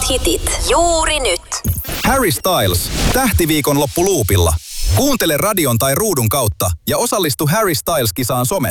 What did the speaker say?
hitit juuri nyt. Harry Styles, tähtiviikonloppu luupilla. Kuuntele radion tai ruudun kautta ja osallistu Harry Styles-kisaan somessa.